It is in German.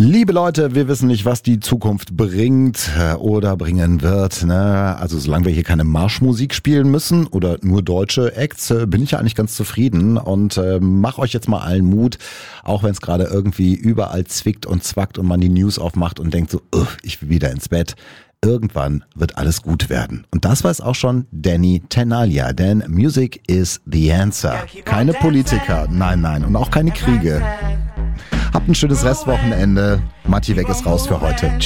Liebe Leute, wir wissen nicht, was die Zukunft bringt oder bringen wird. Ne? Also solange wir hier keine Marschmusik spielen müssen oder nur deutsche Acts, bin ich ja eigentlich ganz zufrieden und mach euch jetzt mal allen Mut, auch wenn es gerade irgendwie überall zwickt und zwackt und man die News aufmacht und denkt so, ich will wieder ins Bett. Irgendwann wird alles gut werden. Und das weiß auch schon Danny Tenaglia, denn Music is the answer. Keine Politiker, nein und auch keine Kriege. Habt ein schönes Restwochenende. Matti weg ist raus für heute.